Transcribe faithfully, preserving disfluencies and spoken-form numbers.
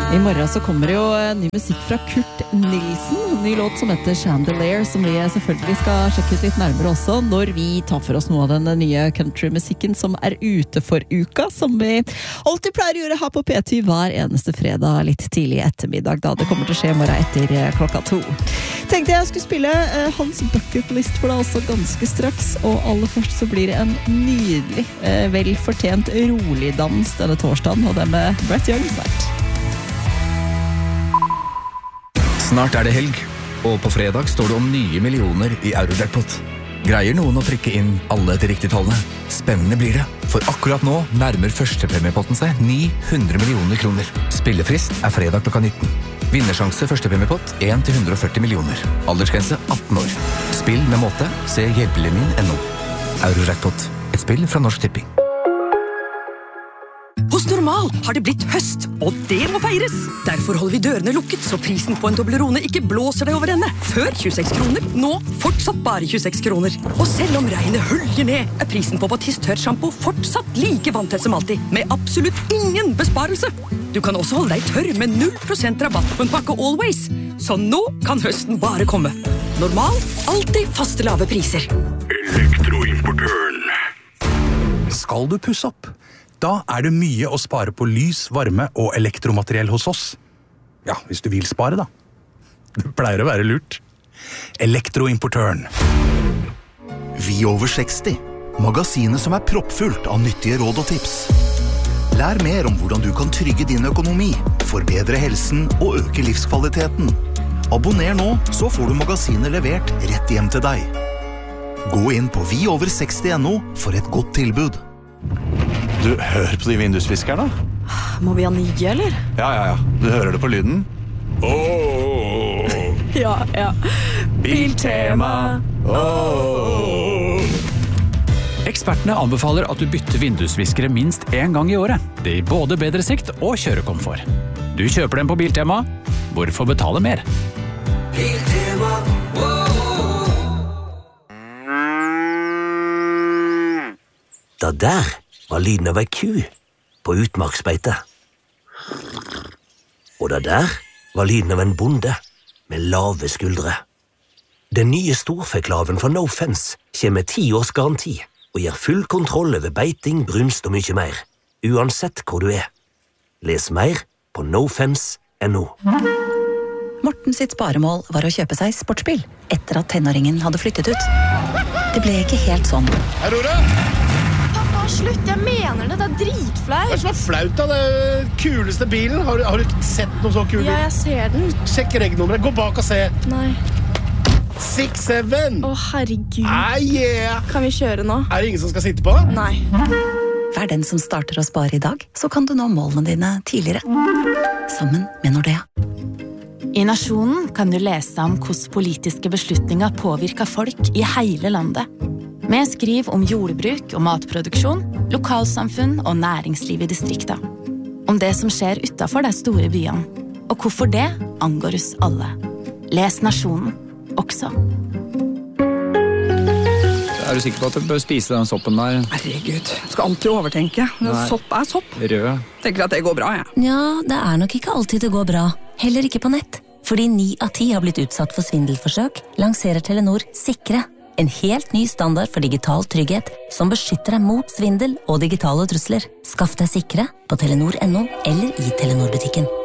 I morgen så kommer det jo ny musikk fra Kurt Nilsen, ny låt som heter Chandelier, som vi selvfølgelig skal sjekke ut litt nærmere også, når vi tar for oss noe av den nye countrymusikken som er ute for uka, som vi alltid pleier å gjøre her på P T hver eneste fredag litt tidlig ettermiddag, da det kommer til å skje i morgen etter klokka to. Tenkte jeg skulle spille eh, hans bucket list for deg også ganske straks, og aller først så blir det en nydelig, eh, velfortjent rolig dans denne torsdagen, og det med Brett Young snart. Snart er det helg, og på fredag står det om nye millioner i Eurojackpot. Greier noen å trykke inn alle til riktige tallene? Spennende blir det, for akkurat nå nærmer førstepremiepotten seg ni hundre millioner kroner. Spillefrist er fredag klokka nitten. Vinnersjanse førstepremiepott en til hundre og førti millioner. Aldersgrense atten år. Spill med måte, se hjelpelinjen punktum no. Eurojackpot, et spill fra Norsk Tipping. Hos Normal har det blitt høst, og det må feires! Derfor holder vi dørene lukket, så prisen på en Toblerone ikke blåser deg over ende. Før tjueseks kroner, nå fortsatt bare tjueseks kroner. Og selv om regnet hølger ned, er prisen på Batiste tørrshampoo fortsatt like vanntett som alltid, med absolutt ingen besparelse. Du kan også holde deg tørr med null prosent rabatt på en pakke Always. Så nå kan høsten bare komme. Normal, alltid faste lave priser. Elektroimportøren. Skal du pusse opp? Da er det mye å spare på lys, varme og elektromateriell hos oss. Ja, hvis du vil spare da. Det pleier å være lurt. Elektroimportøren. Vi over seksti. Magasinet som er proppfullt av nyttige råd og tips. Lær mer om hvordan du kan trygge din økonomi, forbedre helsen og øke livskvaliteten. Abonner nå, så får du magasinet levert rett hjem til deg. Gå inn på vi over seksti punktum no for et godt tilbud. Du, hør på de vindusviskerne. Må vi ha nye, eller? Ja, ja, ja. Du hører det på lyden. Åh! Ja, ja. Biltema. Åh! Ekspertene anbefaler at du bytter vindusviskere minst en gang i året. Det gir både bedre sikt og kjørekomfort. Du kjøper dem på Biltema. Hvorfor betale mer? Biltema. Da der var lyden av ei ku på utmarksbeite. Og da der var lyden av en bonde med lave skuldre. Den nye storfeklaven fra No Fence kommer med ti års garanti og gir full kontroll over beiting, brunst og mye mer, uansett hvor du er. Les mer på no fence punktum no. Morten sitt sparemål var å kjøpe seg sportsbil etter at tenåringen hadde flyttet ut. Det ble ikke helt sånn. Aurora! Slutt, jeg mener det, det er dritflaut. Hva er det som er flaut da? Det er kuleste bilen. Har du, har du ikke sett noe så kul bil? Ja, jeg ser den. Sjekk regnummeret, gå bak og se. Nei. seks syv. Å, herregud. Ah, yeah. Kan vi kjøre nå? Er det ingen som skal sitte på? Nei. Vær den som starter å spare i dag, så kan du nå målene dine tidligere. Sammen med Nordea. I Nasjonen kan du lese om hvordan politiske beslutninger påvirker folk i hele landet. Vi skriver om jordbruk og matproduksjon, lokalsamfunn og næringsliv i distrikta. Om det som skjer utenfor de store byene, og hvorfor det angår oss alle. Les Nasjonen også. Er du sikker på at du bør spise den soppen der? Herregud, jeg skal alltid overtenke. Sopp er sopp. Rød. Tenker at det går bra, jeg. Ja, det er nok ikke alltid det går bra. Heller ikke på nett. Fordi ni av ti har blitt utsatt for svindelforsøk, lanserer Telenor Sikre. En helt ny standard for digital trygghet som beskytter deg mot svindel og digitale trusler. Skaff deg Sikre på telenor punktum no eller i Telenor-butikken.